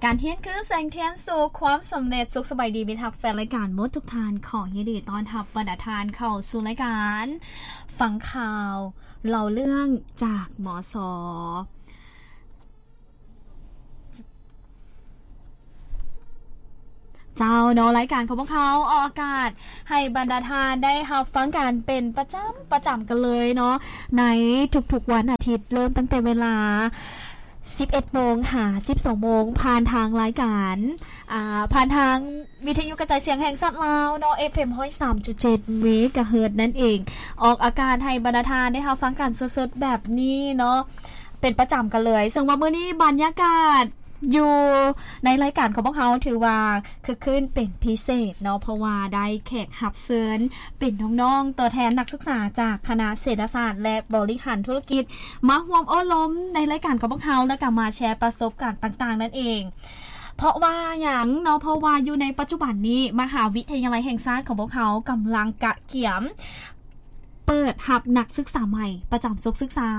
การเทียนคือแสงเทียนสู่ความสำเร็จสุขสบายดีมิตรทักแฟนรายการมดทุกทานของยินดีต้อนรับบรรดาทานเข้าสู่รายการฟังข่าวเล่าเรื่องจากหมอสอเจ้าเนาะรายการของพวกเขาออกอากาศให้บรรดาทานได้รับฟังกันเป็นประจำกันเลยเนาะในทุกๆวันอาทิตย์เริ่มตั้งแต่เวลา11 โมงหา 12 โมงผ่านทางรายการผ่านทางวิทยุกระจายเสียงแห่งชาติลาวเนาะ FM 103.7 เมกะเฮิรตซ์นั่นเองออกอากาศให้บรรดาทานได้รับฟังกันสดๆแบบนี้เนาะเป็นประจำกันเลยซึ่งว่ามื้อนี้บรรยากาศอยู่ในรายการของพวกเขาถือว่าคือขึ้นเป็นพิเศษเนาะเพราะว่าได้แขกรับเชิญเป็นน้องๆตัวแทนนักศึกษาจากคณะเศรษฐศาสตร์และบริหารธุรกิจมาร่วมโอ้ล้มในรายการของพวกเขาและก็มาแชร์ประสบการณ์ต่างๆนั่นเองเพราะว่าอย่างเนาะเพราะว่าอยู่ในปัจจุบันนี้มหาวิทยาลัยแห่งชาติของพวกเขากำลังกะเกี่ยมเปิดหับนักศึกษาใหม่ประจำศึกษา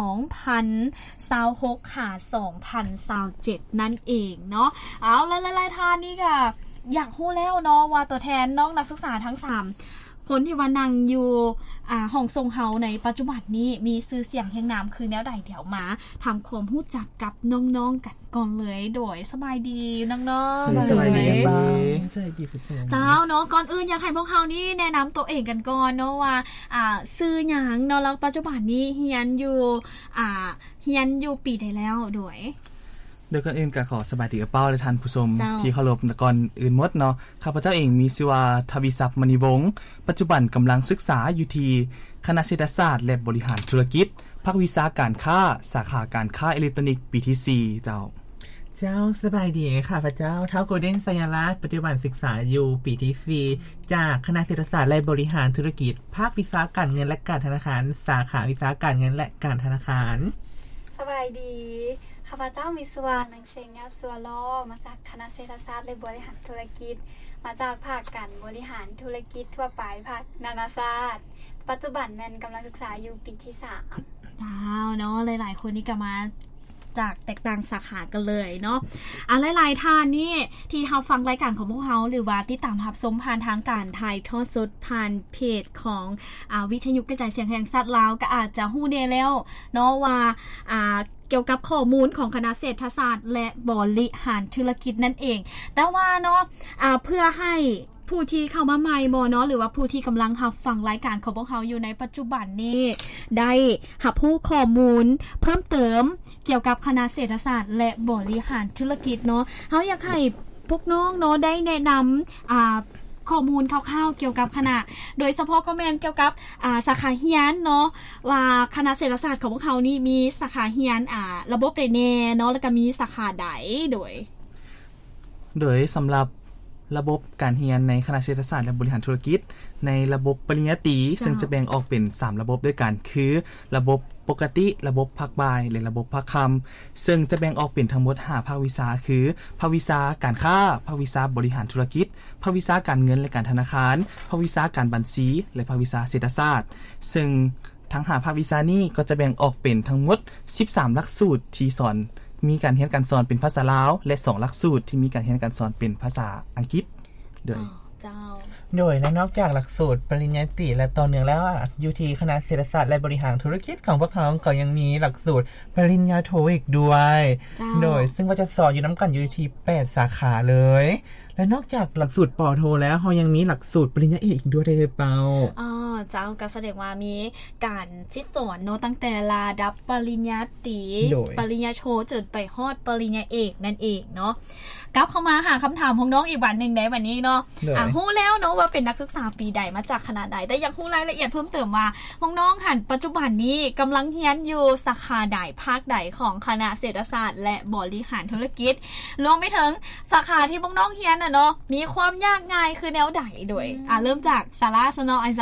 2026ค่ะ2027นั่นเองเนาะเอาหลายๆท่านนี่ก็อยากรู้แล้วเนาะว่าตัวแทนน้องนักศึกษาทั้ง3คนที่ว่านั่งอยู่ห้องทรงเฮาในปัจจุบันนี้มีชื่อเสียงแห่งนามคือแนวใดเดี๋ยวมาทำความรู้จักกับน้องๆกันก่อนเลยโดยสบายดีน้องๆสบายดีบ้างเจ้าเนาะก่อนอื่นอยากให้พวกเขานี่แนะนำตัวเองกันก่อนเนาะว่าชื่อหยังเนาะแล้วปัจจุบันนี้เรียนอยู่ปีใดแล้วโดยก่อนอื่นก็ขอสบายดีกับเป้าและท่านผู้ชมที่เคารพก่อนอื่นหมดเนาะข้าพเจ้าเองมีชื่อว่าทวีศักดิ์มณีวงศ์ปัจจุบันกำลังศึกษาอยู่ที่คณะเศรษฐศาสตร์และบริหารธุรกิจภาควิชาการค้าสาขาการค้าอิเล็กทรอนิกส์ปีที่4เจ้าสบายดีค่ะพระเจ้าเท้าโกลเด้นสัญลักษณ์ปัจจุบันศึกษาอยู่ปีที่4จากคณะเศรษฐศาสตร์และบริหารธุรกิจภาควิชาการเงินและการธนาคารสาขาวิชาการเงินและการธนาคารสบายดีข้าพเจ้ามีสุวรรณนังเชงยับสัวล้อมาจากคณะเศรษฐศาสตร์และบริหารธุรกิจมาจากภาคการบริหารธุรกิจทั่วไปภาคนานาศาสตร์ปัจจุบันแม่นกำลังศึกษาอยู่ปีที่3 ว้าวเนาะหลายๆคนนี่ก็มาจากแตกต่างสาขากันเลยเนาะหลายๆท่านนี่ที่เฮาฟังรายการของพวกเฮาหรือว่าติดตามรับชมผ่านทางการถ่ายทอดสดผ่านเพจของวิทยุกระจายเสียงแห่งชาติลาวก็อาจจะฮู้ได้แล้วเนาะว่าเกี่ยวกับข้อมูลของคณะเศรษฐศาสตร์และบริหารธุรกิจนั่นเองแต่ว่าเนาะเพื่อให้ผู้ที่เข้ามาใหม่บ่เนาะหรือว่าผู้ที่กำลังรับฟังรายการของพวกเขาอยู่ในปัจจุบันนี้ได้รับผู้ข้อมูลเพิ่มเติมเกี่ยวกับคณะเศรษฐศาสตร์และบริหารธุรกิจเนาะเฮาอยากให้พวกน้องเนาะได้แนะนำข้อมูลคร่าวๆเกี่ยวกับคณะโดยเฉพาะก็แม่นเกี่ยวกับสาขาเรียนเนาะว่าคณะเศรษฐศาสตร์ของพวกเขานี่มีสาขาเรียนระบบใดแน่เนาะแล้วก็มีสาขาใดโดยสำหรับระบบการเรียนในคณะเศรษฐศาสตร์และบริหารธุรกิจในระบบปริญญาตรีซึ่งจะแบ่งออกเป็น3ระบบด้วยกันคือระบบปกติระบบภาคบ่ายและระบบภาคค่ำซึ่งจะแบ่งออกเป็นทั้งหมด5ภาควิชาคือภาควิชาการค้าภาควิชาบริหารธุรกิจภาควิชาการเงินและการธนาคารภาควิชาการบัญชีและภาควิชาเศรษฐศาสตร์ซึ่งทั้ง5ภาควิชานี้ก็จะแบ่งออกเป็นทั้งหมด13หลักสูตรที่สอนมีการเรียนการสอนเป็นภาษาลาวและ2หลักสูตรที่มีการเรียนการสอนเป็นภาษาอังกฤษโดยและนอกจากหลักสูตรปริญญาตรีและต่อเนื่องแล้วอยู่ที่คณะเศรษฐศาสตร์และบริหารธุรกิจของพวกเขาก็ยังมีหลักสูตรปริญญาโทอีกด้วยโดยซึ่งว่าจะสอนอยู่น้ำกันอยู่ที่8สาขาเลยและนอกจากหลักสูตรป.โทแล้วเขายังมีหลักสูตรปริญญาเอกอีกด้วยได้เลยเปล่าเจ้าก็แสดงว่ามีการสิสอนเนาะตั้งแต่ระดับปริญญาตรีปริญญาโทจนไปฮอดปริญญาเอกนั่นเองเนาะกลับเข้ามาหาคำถามของน้องอีกวันนึงได้วันนี้เนาะฮู้แล้วเนาะว่าเป็นนักศึกษาปีใดมาจากคณะใดแต่อยากฮู้รายละเอียดเพิ่มเติมว่าน้องๆหันปัจจุบันนี้กำลังเรียนอยู่สาขาใดภาคใดของคณะเศรษฐศาสตร์และบริหารธุรกิจรวมไปถึงสาขาที่น้องๆเรียนเนาะมีความยากง่ายคือแนวใดโดยเริ่มจากสาระสนอไอสาระก่อน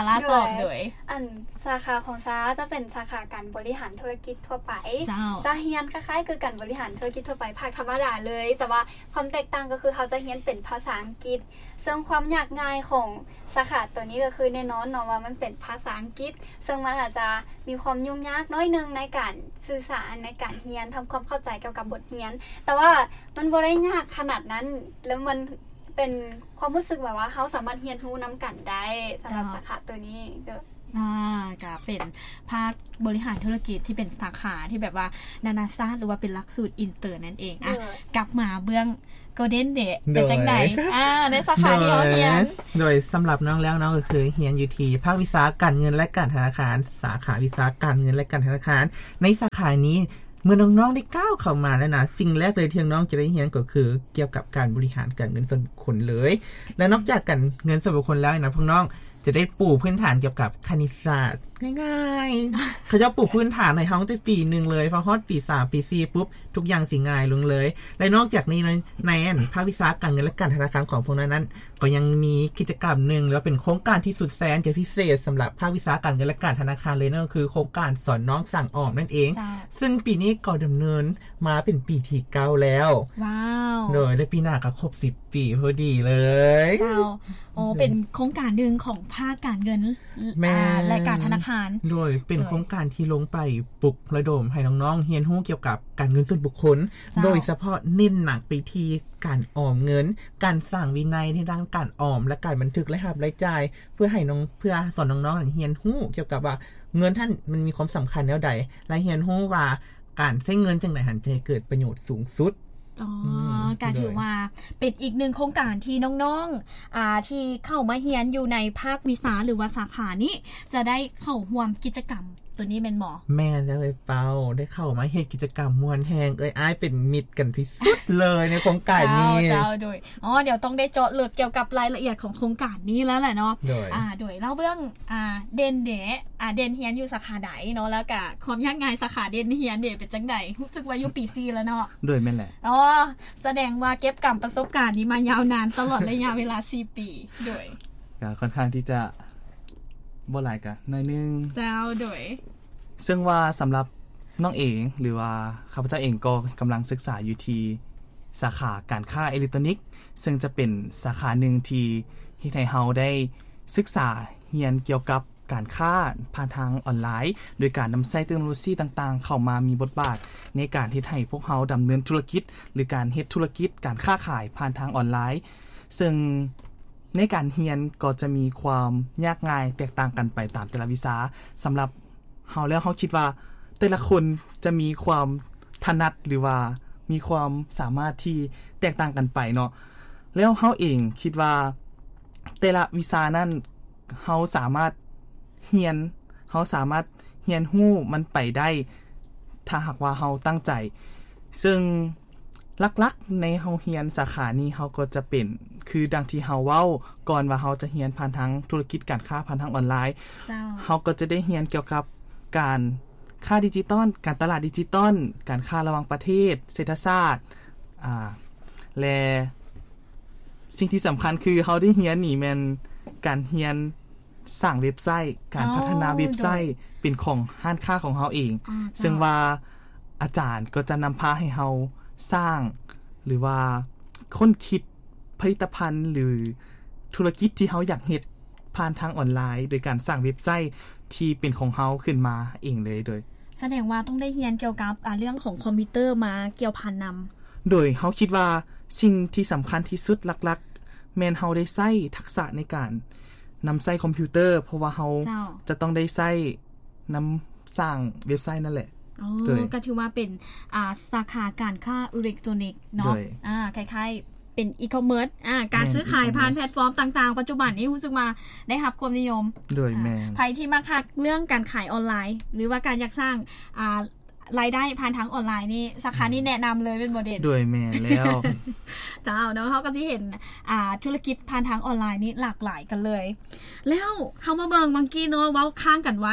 โดยอันสาขาของซาจะเป็นสาขาการบริหารธุรกิจทั่วไปจะเรียนคล้ายๆคือการบริหารธุรกิจทั่วไปภาคธรรมดาเลยแต่ว่าความแตกต่างก็คือเขาจะเรียนเป็นภาษาอังกฤษซึ่งความยากง่ายของสาขาตัวนี้ก็คือแน่นอนเนาะว่ามันเป็นภาษาอังกฤษซึ่งมันอาจจะมีความยุ่งยากน้อยนึงในการสื่อสารในการเรียนทำความเข้าใจเกี่ยวกับบทเรียนแต่ว่ามันบ่ได้ยากขนาดนั้นแล้วมันเป็นความรู้สึกแบบว่าเขาสามารถเรียนรู้นำกันได้สำหรับสาขาตัวนี้เด้อก็เป็นภาคบริหารธุรกิจที่เป็นสาขาที่แบบว่านานาชาติหรือว่าเป็นหลักสูตรอินเตอร์นั่นเองกลับมาเบื้องโกลเด้นเดย์เป็นจังได๋ในสาขาที่เฮาเรียนโดยสำหรับน้องแล้วน้องก็คือเรียนอยู่ที่ภาควิชาการเงินและการธนาคารสาขาวิชาการเงินและการธนาคารในสาขานี้เมื่อน้องๆได้ก้าวเข้ามาแล้วนะสิ่งแรกเลยที่น้องจะได้เรียนก็คือเกี่ยวกับการบริหารการเงินส่วนบุคคลเลยและนอกจากการเงินส่วนบุคคลแล้วนะพวกน้องจะได้ปูพื้นฐานเกี่ยวกับคณิตศาสตร์ง่ายๆเขาจะปูพื้นฐานในห้องแต่ปี1เลยพอฮอดปี3ปี4ปุ๊บทุกอย่างสิง่ายลงเลยและนอกจากนี้ในภาควิชาการเงินและการธนาคารของพวกนั้นก็ยังมีกิจกรรมนึงหรือเป็นโครงการที่สุดแสนจะพิเศษสำหรับภาควิชาการเงินและการธนาคารเลยนั่นก็คือโครงการสอนน้องสั่งออมนั่นเองซึ่งปีนี้ก็ดำเนินมาเป็นปีที่9แล้วว้าวโดยและปีหน้าก็ครบ10ปีพอดีเลยโอ้เป็นโครงการนึงของภาคการเงินและการธนาคารโดยเป็นโครงการที่ลงไปปลุกระดมให้น้องๆเรียนรู้เกี่ยวกับการเงินส่วนบุคคลโดยเฉพาะเน้นหนักไปที่การออมเงินการสร้างวินัยในด้านการออมและการบันทึกรายรับรายจ่ายเพื่อสอนน้องๆเรียนรู้เกี่ยวกับว่าเงินท่านมันมีความสำคัญแนวใดและเรียนรู้ว่าการใช้เงินจังได๋หันจะให้เกิดประโยชน์สูงสุดการถือว่าเป็นอีกหนึ่งโครงการที่น้องๆที่เข้ามาเรียนอยู่ในภาควิชาหรือว่าสาขานี้จะได้เข้าร่วมกิจกรรมตัวนี้เป็นหมอแม่แล้วไอ้เปาได้เข้ามาเฮ็ดกิจกรรมม่วนแฮงอ้ายเป็นมิตรกันที่สุดเลยในโครงการนี้เจ้าโดยเดี๋ยวต้องได้เจาะลึกเกี่ยวกับรายละเอียดของโครงการนี้แล้วแหละเนาะโดยเล่าเบื้องเด่นเด่นเฮียนอยู่สาขาใดเนาะแล้วก็ความยากง่ายสาขาเด่นเฮียนเนี่ยเป็นจังได๋รู้สึกว่าอยู่ปี4แล้วเนาะโดยแม่นแหละแสดงว่าเก็บกำประสบการณ์นี้มายาวนานตลอดระยะเวลา4ปีโดยก็ค่อนข้างที่จะบ่หลายกะหน่อยนึงเจ้าโดยซึ่งว่าสำหรับน้องเองหรือว่าข้าพเจ้าเองก็กำลังศึกษาอยู่ที่สาขาการค้าอิเล็กทรอนิกส์ซึ่งจะเป็นสาขาหนึ่งที่ให้เฮาได้ศึกษาเรียนเกี่ยวกับการค้าผ่านทางออนไลน์โดยการนำใช้เทคโนโลยีต่างๆเข้ามามีบทบาทในการที่ให้พวกเฮาดำเนินธุรกิจหรือการเฮ็ดธุรกิจการค้าขายผ่านทางออนไลน์ซึ่งในการเรียนก็จะมีความยากง่ายแตกต่างกันไปตามแต่ละวิชาสำหรับเฮาแล้วเฮาคิดว่าแต่ละคนจะมีความถนัดหรือว่ามีความสามารถที่แตกต่างกันไปเนาะแล้วเฮาเองคิดว่าแต่ละวิชานั้นเฮาสามารถเรียนรู้มันไปได้ถ้าหากว่าเฮาตั้งใจซึ่งหลักๆในเฮาเรียนสาขานี้เฮาก็จะเป็นคือดังที่เฮาเว้าก่อนว่าเฮาจะเรียนผ่านทางธุรกิจการค้าผ่านทางออนไลน์เฮาก็จะได้เรียนเกี่ยวกับการค้าดิจิตอลการตลาดดิจิตอลการค้าระหว่างประเทศเศรษฐศาสตร์และสิ่งที่สำคัญคือเฮาได้เรียนนี่แม่นการเรียนสร้างเว็บไซต์การพัฒนาเว็บไซต์เป็นของห้านค้าของเฮาเองซึ่งว่าอาจารย์ก็จะนำพาให้เฮาสร้างหรือว่าค้นคิดผลิตภัณฑ์หรือธุรกิจที่เฮาอยากเฮ็ดผ่านทางออนไลน์โดยการสร้างเว็บไซต์ที่เป็นของเฮาขึ้นมาเองเลยโดยแสดงว่าต้องได้เรียนเกี่ยวกับเรื่องของคอมพิวเตอร์มาเกี่ยวพันนำโดยเฮาคิดว่าสิ่งที่สำคัญที่สุดหลักๆแม่นเฮาได้ใช้ทักษะในการนำใช้คอมพิวเตอร์เพราะว่าเฮาจะต้องได้ใช้นำสร้างเว็บไซต์นั่นแหละก็ถือว่าเป็นสาขาการค้าอิเล็กทรอนิกส์เนาะคล้ายๆเป็นอีคอมเมิร์ซการซื้อขายผ่านแพลตฟอร์มต่างๆปัจจุบันนี้รู้สึกว่าได้รับความนิยมโดยแม่ใครที่มักคักเรื่องการขายออนไลน์หรือว่าการอยากสร้างรายได้ผ่านทางออนไลน์นี่สาขานี้แนะนำเลยเป็นโมเดลโดยแม่แล้วเจ้าเนาะเขาก็สิเห็นธุรกิจผ่านทางออนไลน์นี่หลากหลายกันเลยแล้วเฮามาเบิ่งบางกี้เนาะเว้าค้างกันไว้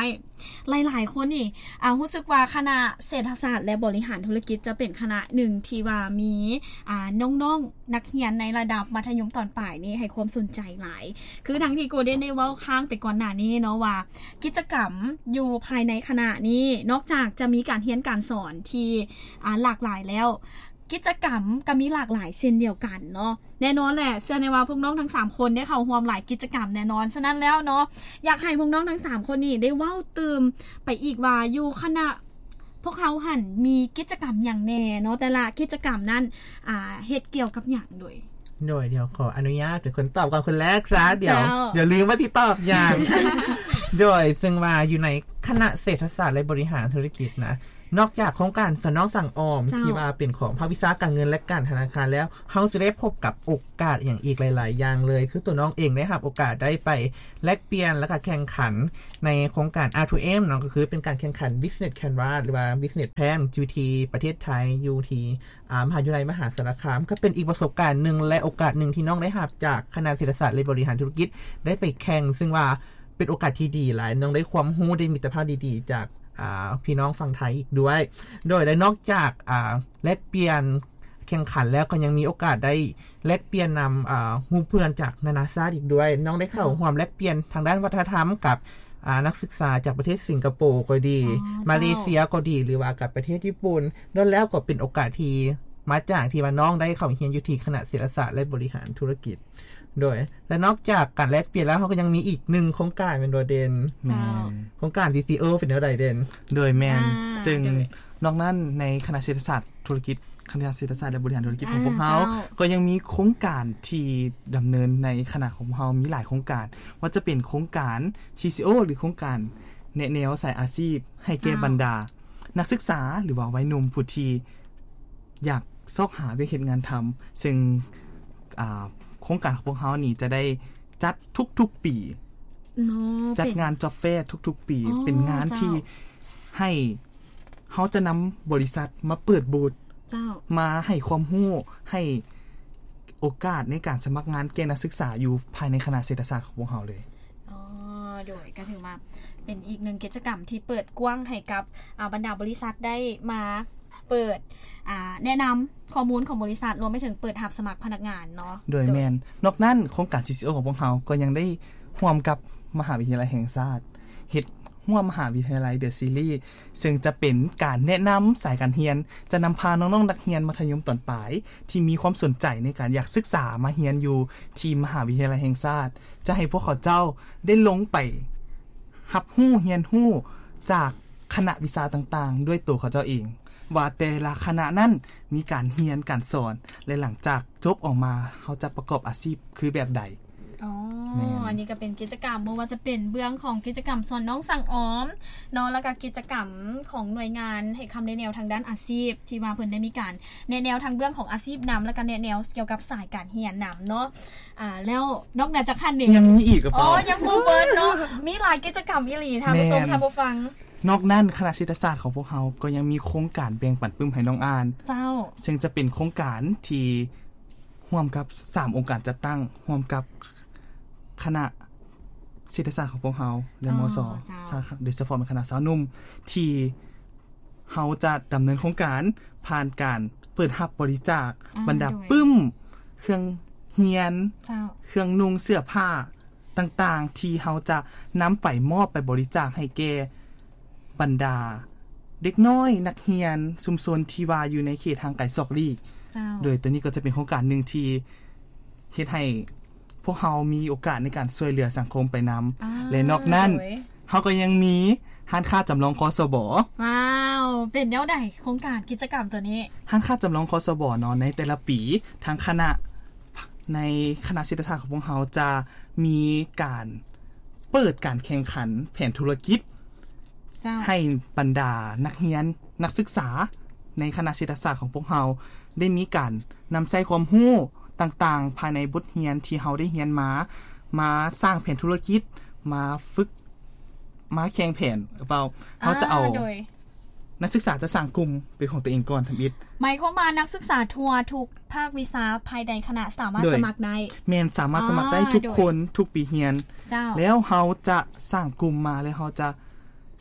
หลายๆคนนี่รู้สึกว่าคณะเศรษฐศาสตร์และบริหารธุรกิจจะเป็นคณะหนึ่งที่ว่ามีน้องๆนักเรียนในระดับมัธยมตอนปลายนี่ให้ความสนใจหลายคือทั้งที่โกเด้ได้เว้าค้างไปก่อนหน้านี้เนาะว่ากิจกรรมอยู่ภายในคณะนี้นอกจากจะมีการเรียนการสอนที่หลากหลายแล้วกิจกรรมก็มีหลากหลายเช่นเดียวกันเนาะแน่นอนแหละเชื่อในว่าพวกน้องทั้ง3คนได้เข้าร่วมหลายกิจกรรมแน่นอนฉะนั้นแล้วเนาะอยากให้พวกน้องทั้ง3คนนี่ได้เว้าเติมไปอีกว่าอยู่คณะพวกเขาหันมีกิจกรรมอย่างแน่เนาะแต่ละกิจกรรมนั้นเฮ็ดเกี่ยวกับอย่างโดยเดี๋ยวขออนุญาตเป็นคนตอบก่อนคนแรกซะเดี๋ยวลืมว่าที่ตอบอย่าง โดยซึ่งว่าอยู่ในคณะเศรษฐศาสตร์และบริหารธุรกิจนะนอกจากโครงการสนองสั่งออมที่ว่าเป็นของภาควิชาการเงินและการธนาคารแล้วเฮาสิได้พบกับโอกาสอย่างอีกหลายๆอย่างเลยคือตัวน้องเองได้รับโอกาสได้ไปแลกเปลี่ยนและก็แข่งขันในโครงการ R2M เนาะก็คือเป็นการแข่งขัน Business Canvas หรือว่า Business Plan UT ประเทศไทย UT มหาวิทยาลัยมหาสารคามก็เป็นอีกประสบการณ์นึงและโอกาสนึงที่น้องได้รับจากคณะเศรษฐศาสตร์และบริหารธุรกิจได้ไปแข่งซึ่งว่าเป็นโอกาสที่ดีหลายน้องได้ความรู้ได้มิตรภาพดีๆจากพี่น้องฝั่งไทยอีกด้วยโดยได้นอกจากแลกเปลี่ยนแข่งขันแล้วก็ยังมีโอกาสได้แลกเปลี่ยนนำหมู่เพื่อนจากนานาชาติอีกด้วยน้องได้เข้าร่วมแลกเปลี่ยนทางด้านวัฒนธรรมกับนักศึกษาจากประเทศสิงคโปร์ก็ดีมาเลเซียก็ดีหรือว่ากับประเทศญี่ปุ่นด้วยแล้วก็เป็นโอกาสที่มาจากที่ว่าน้องได้เข้าเรียนอยู่ที่คณะเศรษฐศาสตร์และบริหารธุรกิจโดยและนอกจากการแลกเปลี่ยนแล้วเขาก็ยังมีอีกหนึ่งโครงการเป็นโดดเด่นโครงการ TCO เป็นอะไรเด่นโดยแมนซึ่งนอกนั้นในคณะเศรษฐศาสตร์ธุรกิจคณะเศรษฐศาสตร์และบริหารธุรกิจของพวกเขาก็ยังมีโครงการที่ดำเนินในคณะของเขามีหลายโครงการว่าจะเป็นโครงการ TCO หรือโครงการแนวสายอาชีพให้แก่บรรดานักศึกษาหรือว่าวัยหนุ่มผู้ที่อยากซอกหาเวียกเฮ็ดงานทำซึ่งโครงการของพวกเขานี่จะได้จัดทุกๆปีจัดงานจ็อบแฟร์ทุกๆปีเป็นงานที่ให้เขาจะนำบริษัทมาเปิดบูธมาให้ความรู้ให้โอกาสในการสมัครงานแก่นักศึกษาอยู่ภายในคณะเศรษฐศาสตร์ของพวกเขาเลยโดยก็ถือมาเป็นอีกหนึ่งกิจกรรมที่เปิดกว้างให้กับบรรดาบริษัทได้มาเปิดแนะนำข้อมูลของบริษัทรวมไปถึงเปิดรับสมัครพนักงานเนาะโดยแมนนอกนั้นโครงการ TCO ของพวกเขาก็ยังได้ร่วมกับมหาวิทยาลัยแห่งชาติเฮ็ดร่วมมหาวิทยาลัย The Series ซึ่งจะเป็นการแนะนำสายการเรียนจะนำพาน้องๆนักเรียนมัธยมตอนปลายที่มีความสนใจในการอยากศึกษามาเรียนอยู่ที่มหาวิทยาลัยแห่งชาติจะให้พวกเขาเจ้าได้ลงไปรับรู้เรียนรู้จากคณะวิชาต่างๆด้วยตัวเขาเจ้าเองว่าแต่ละคณะนั้นมีการเรียนการสอนและหลังจากจบออกมาเขาจะประกอบอาชีพคือแบบใดอันนี้ก็เป็นกิจกรรมบ่ว่าจะเป็นเบื้องของกิจกรรมสอนน้องสั่งออมเนาะแล้วก็กิจกรรมของหน่วยงานให้คำแนะแนวทางด้านอาชีพที่ว่าเพิ่นได้มีการแนะแนวทางเบื้องของอาชีพนำแล้วก็แนะแนวเกี่ยวกับสายการเรียนนำเนาะแล้วนอกจากขั้นนี้ยังมีอีกก็ยังบ่เบิดเนาะมีหลายกิจกรรมอีหลีท่านผู้ชมท่านผู้ฟังนอกนั้นคณะเศรษฐศาสตร์ของพวกเขาก็ยังมีโครงการแบ่งปันปึ้มให้น้องอ่านซึ่งจะเป็นโครงการที่ร่วมกับ3องค์การจัดตั้งร่วมกับคณะเศรษฐศาสตร์ของพวกเขาและมส.โดยเฉพาะเป็นคณะสาวนุ่มที่เฮาจะดำเนินโครงการผ่านการเปิดรับบริจาคบรรดาปึ้มเครื่องเรียนเครื่องนุ่งเสื้อผ้าต่างๆที่เฮาจะนำไปมอบไปบริจาคให้แก่บรรดาเด็กน้อยนักเรียนชุมชนที่ว่าอยู่ในเขตทางไกลซอกลีกโดยตัวนี้ก็จะเป็นโครงการนึงที่เฮ็ดให้พวกเรามีโอกาสในการช่วยเหลือสังคมไปนำและนอกนั้นเฮาก็ยังมีห้านค่าจำลองคสบว้าวเป็นแนวใดโครงการกิจกรรมตัวนี้ห้านค่าจำลองคสบเนาะในแต่ละปีทางคณะในคณะเศรษฐศาสตร์ของพวกเราจะมีการเปิดการแข่งขันแผนธุรกิจให้บรรดานักเรียนนักศึกษาในคณะเศรษฐศาสตร์ของพวกเราได้มีการนำใช้ความรู้ต่างๆภายในบทเรียนที่เฮาได้เรียนมาสร้างแผนธุรกิจมาฝึกมาแข่งแผนเปล่าเฮาจะเอานักศึกษาจะสร้างกลุ่มเป็นของตัวเองก่อนทำอิฐหมายความว่านักศึกษาทั่วทุกภาควิชาภายในคณะสามารถสมัครได้แม่นสามารถสมัครได้ทุกคนทุกปีเรียนแล้วเฮาจะสร้างกลุ่มมาแล้วเฮาจะ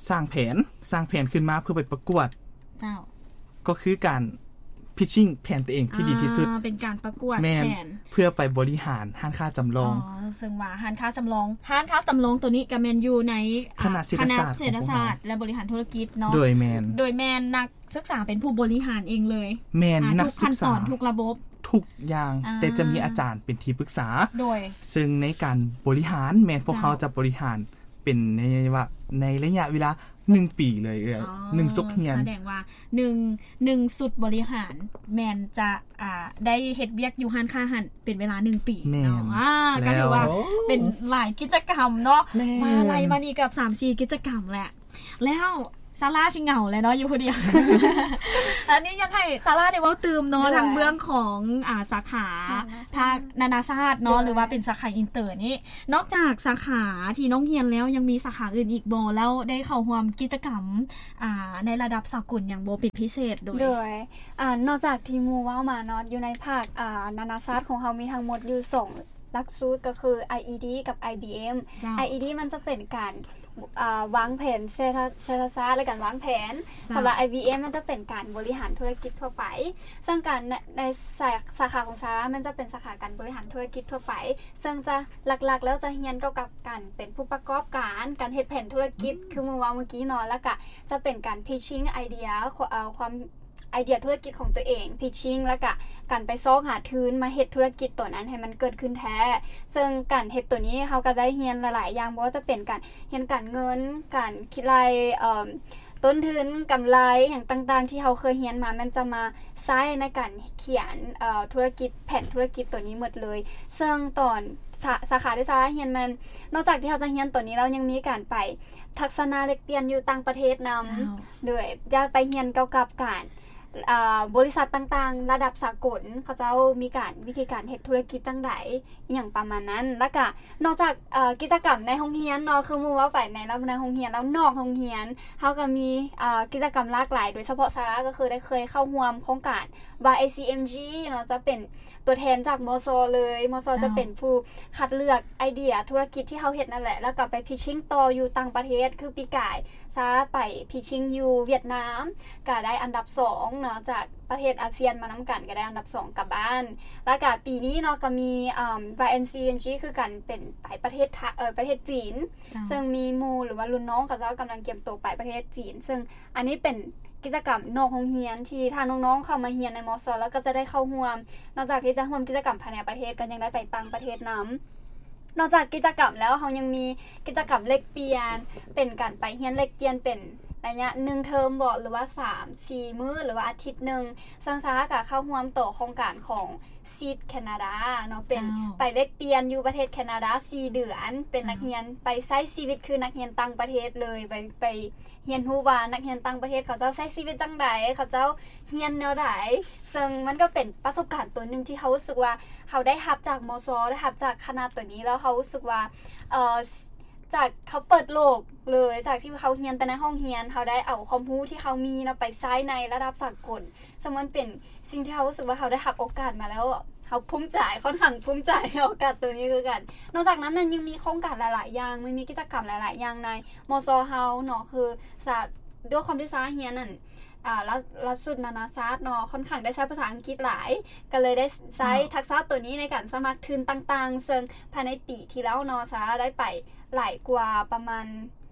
สร้างแผนขึ้นมาเพื่อไปประกวดเจ้าก็คือการพิชชิ่งแผนตัวเองที่ดีที่สุดเป็นการประกวดแผนเพื่อไปบริหารห้านค้าจำลองซึ่งว่าห้านค้าจำลองตัวนี้ก็แม่นอยู่ในคณะเศรษฐศาสตร์และบริหารธุรกิจเนาะโดยแมนนักศึกษาเป็นผู้บริหารเองเลยแมนนักศึกษาทุกระบบทุกอย่างแต่จะมีอาจารย์เป็นที่ปรึกษาโดยซึ่งในการบริหารแมนพวกเขาจะบริหารเป็นในระยะเวลา1 ปีเลย1สุกเฮียนแสดงว่า1สุดบริหารแมนจะได้เฮ็ดเวียกอยู่ห้านค้าหันเป็นเวลา1 ปีเนาะก็ถือว่าเป็นหลายกิจกรรมเนาะมาไล่มานี่กับ 3-4 กิจกรรมแหละแล้วซาร่าสิเหงาเลยเนาะอยู่คนเดียว อันนี้ยังให้ซาร่าได้เว้าตื่มเนาะทางเบื้องของสาขาภาคนานาชาติเนาะหรือว่าเป็นสาขาอินเตอร์นี่นอกจากสาขาที่น้องเรียนแล้วยังมีสาขาอื่นอีกบ่แล้วได้เข้าร่วมกิจกรรมในระดับสากลอย่างบ่เป็นพิเศษโดยนอกจากที่หมู่เว้ามาเนาะอยู่ในภาคนานาชาติของเฮามีทั้งหมดอยู่2หลักสูตรก็คือ IED กับ IBM IED มันจะเป็นการวางแผนเศรษฐศาสตร์และการวางแผนสำหรับ IBM มันจะเป็นการบริหารธุรกิจทั่วไปซึ่งการในสาขาของซาร่ามันจะเป็นสาขาการบริหารธุรกิจทั่วไปซึ่งจะหลักๆแล้วจะเรียนเกี่ยวกับการเป็นผู้ประกอบการเฮ็ดแผนธุรกิจคือเมื่อกี้เนาะแล้วก็จะเป็นการ pitching ไอเดียความไอเดียธุรกิจของตัวเอง pitching แล้วก็การไปซอกหาทุนมาเฮ็ดธุรกิจตัวนั้นให้มันเกิดขึ้นแท้ซึ่งการเฮ็ดตัวนี้เขาก็ได้เรียนหลายๆอย่างบ่ว่าจะเป็นการเรียนการเงินการคิดรายต้นทุนกำไรอย่างต่างๆที่เขาเคยเรียนมามันจะมาใช้ในการเขียนธุรกิจแผนธุรกิจตัวนี้หมดเลยซึ่งตอนสาขาที่ซาร่าเรียนมันนอกจากที่เขาจะเรียนตัวนี้แล้วยังมีการไปทัศนาแลกเปลี่ยนอยู่ต่างประเทศนำด้วยอยากไปเรียนเกี่ยวกับการบริษัทต่างๆระดับสากลเขาจะมีการวิธีการเฮ็ดธุรกิจตั้งใดอย่างประมาณนั้นแล้วก็นอกจากกิจกรรมในโรงเรียนเนาะคือมู่ว่าไปในโรงเรียนแล้วนอกโรงเรียนเฮาก็มีกิจกรรมหลากหลายโดยเฉพาะซาร่าก็คือได้เคยเข้าร่วมโครงการ YACMG เนาะจะเป็นตัวแทนจากมสเลยมสจะเป็นผู้คัดเลือกไอเดียธุรกิจที่เฮาเฮ็ดนั่นแหละแล้วก็ไปพิชชิ่งต่ออยู่ต่างประเทศคือปีก่ายซาไปพิชชิ่งอยู่เวียดนามก็ได้อันดับ2เนาะจากประเทศอาเซียนมานำกันก็ได้อันดับ2กลับบ้านแล้วก็ปีนี้เนาะก็มีYNCNG คือกันเป็นไปประเทศจีนซึ่งมีหมู่หรือว่ารุ่นน้องเขาจะกำลังเตรียมตัวไปประเทศจีนซึ่งอันนี้เป็นกิจกรรมนอกโรงเรียนที่ถ้าน้องๆเข้ามาเรียนในมส.แล้วก็จะได้เข้าร่วมนอกจากที่จะร่วมกิจกรรมภายในประเทศก็ยังได้ไปต่างประเทศนำนอกจากกิจกรรมแล้วเขายังมีกิจกรรมแลกเปลี่ยนเป็นการไปเรียนแลกเปลี่ยนเป็นระยะ1เทอมบ่หรือว่า 3-4 มื้อหรือว่าอาทิตย์นึงซังซาก็เข้าร่วมต่อโครงการของซีดแคนาดาเนาะเป็นไปแลกเปลี่ยนอยู่ประเทศแคนาดา4 เดือนเป็นนักเรียนไปใช้ชีวิตคือนักเรียนต่างประเทศเลยไปเรียนรู้ว่านักเรียนต่างประเทศเขาเจ้าใช้ชีวิตจังไดเขาเจ้าเรียนแนวใดซึ่งมันก็เป็นประสบการณ์ตัวนึงที่เขารู้สึกว่าเขาได้รับจากมส.ได้รับจากคณะตัวนี้แล้วเขารู้สึกว่าจากเขาเปิดโลกเลยจากที่เขาเรียนแต่ในห้องเรียนเขาได้เอาความรู้ที่เขามีไปใช้ในระดับสากลซึ่งมันเป็นสิ่งที่เขารู้สึกว่าเขาได้รับโอกาสมาแล้วเขาภูมิใจค่อนข้างภูมิใจในโอกาสตัวนี้คือกันนอกจากนั้นมันยังมีโครงการหลายๆอย่างมันมีกิจกรรมหลายๆอย่างในมส.เฮาเนาะคือด้วยความที่ซาเรียนนั่นลักสูตรนานาชาติเนาะค่อนข้างได้ใช้ภาษาอังกฤษหลายก็เลยได้ใช้ทักษะตัวนี้ในการสมัครทุนต่างๆซึ่งภายในปีที่แล้วเนาะซาได้ไปหลายกว่าประมาณ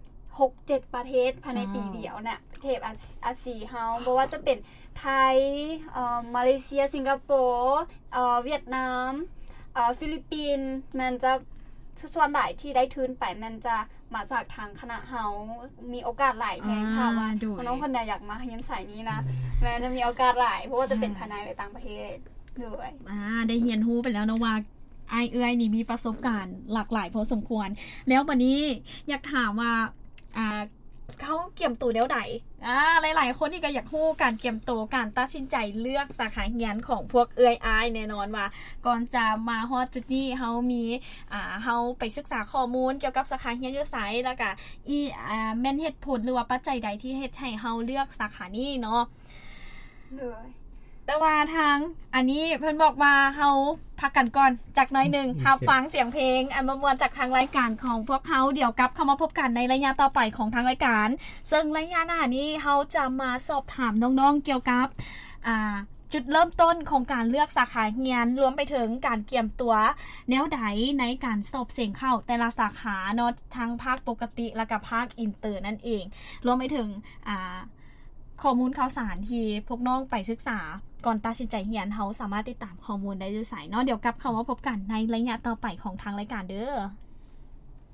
6-7 ประเทศภายในปีเดียวเนี่ยประเทศอาเซียนเฮาเพราะว่าจะเป็นไทยมาเลเซียสิงคโปร์เวียดนามฟิลิปปินส์มันจะส่วนหลายที่ได้ทุนไปมันจะมาจากทางคณะเฮามีโอกาสหลายแห่งค่ะว่าน้องคนใดอยากมาเรียนสายนี้นะมันจะมีโอกาสหลายเพราะว่าจะเป็นภายในหรือต่างประเทศด้วยได้เรียนรู้ไปแล้วนะว่าไอเอื้อยนี่มีประสบการณ์หลากหลายพอสมควรแล้ววันนี้อยากถามว่าเขาเกี่ยมตัวเดี๋ยวใดหลายๆคนที่ก็อยากรู้การเกี่ยมตัวการตัดสินใจเลือกสาขาเรียนของพวกเอื้อยอ้ายแน่นอนว่าก่อนจะมาฮอดจุดนี้เฮามีเฮาไปศึกษาข้อมูลเกี่ยวกับสาขาเรียนอยู่ไสแล้วก็แม่นเหตุผลหรือว่าปัจจัยใดที่เฮ็ดให้เฮาเลือกสาขานี้เนาะเลยแแต่ว่าทางอันนี้เพิ่นบอกว่าเฮาพักกันก่อนจากน้อยหนึ่งรับฟังเสียงเพลงอันมวลจากทางรายการของพวกเขาเดี๋ยวกลับเข้ามาพบกันในระยะต่อไปของทางรายการซึ่งระยะหน้านี้เฮาจะมาสอบถามน้องๆเกี่ยวกับจุดเริ่มต้นของการเลือกสาขาเรียนรวมไปถึงการเตรียมตัวแนวใดในการสอบเสียงเข้าแต่ละสาขาเนาะทั้งภาคปกติและก็ภาคอินเตอร์นั่นเองรวมไปถึงข้อมูลข่าวสารที่พวกน้องไปศึกษาก่อนตัดสินใจเรียนเฮาสามารถติดตามข้อมูลได้ด้วยไสเนาะเดี๋ยวกลับเข้ามาพบกันในระยะต่อไปของทางรายการเด้อ